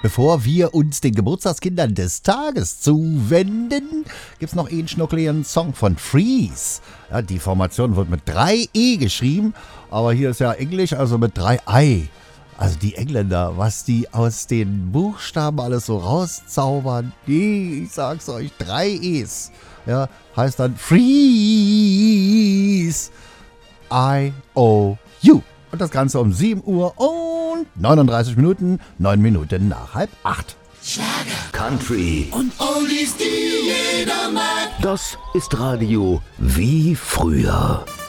bevor wir uns den Geburtstagskindern des Tages zuwenden, gibt's noch einen schnuckligen Song von Freeze. Ja, die Formation wird mit 3 E geschrieben, aber hier ist ja Englisch, also mit 3 I. Also die Engländer, was die aus den Buchstaben alles so rauszaubern, ich sag's euch, 3 E's. Ja, heißt dann Freeze, I-O-U. Und das Ganze um 7 Uhr und 39 Minuten, 9 Minuten nach 7:30. Schlager, Country und Oldies, die jeder mag. Das ist Radio wie früher.